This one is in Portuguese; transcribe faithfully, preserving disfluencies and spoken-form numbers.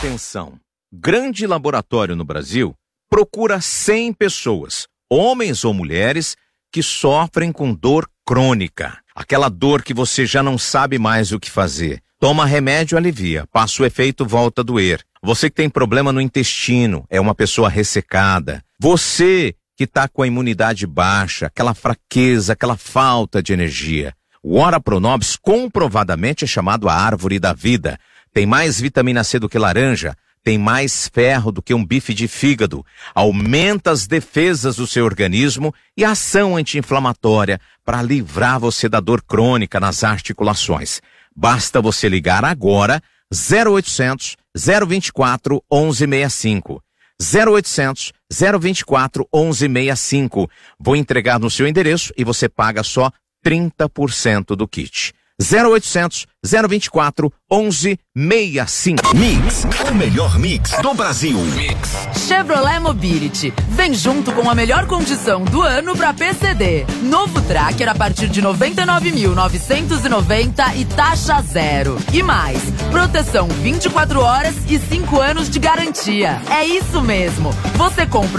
Atenção! Grande laboratório no Brasil procura cem pessoas, homens ou mulheres, que sofrem com dor crônica. Aquela dor que você já não sabe mais o que fazer. Toma remédio, alivia. Passa o efeito, volta a doer. Você que tem problema no intestino, é uma pessoa ressecada. Você que está com a imunidade baixa, aquela fraqueza, aquela falta de energia. O Ora Pronobis comprovadamente é chamado a árvore da vida. Tem mais vitamina C do que laranja, tem mais ferro do que um bife de fígado, aumenta as defesas do seu organismo e a ação anti-inflamatória para livrar você da dor crônica nas articulações. Basta você ligar agora zero oitocentos, zero vinte e quatro, onze sessenta e cinco. zero oitocentos, zero vinte e quatro, onze sessenta e cinco. Vou entregar no seu endereço e você paga só trinta por cento do kit. zero oitocentos, zero vinte e quatro, onze sessenta e cinco. Mix, o melhor mix do Brasil. Mix. Chevrolet Mobility. Vem junto com a melhor condição do ano para P C D. Novo Tracker a partir de noventa e nove mil novecentos e noventa e taxa zero. E mais, proteção vinte e quatro horas e cinco anos de garantia. É isso mesmo. Você compra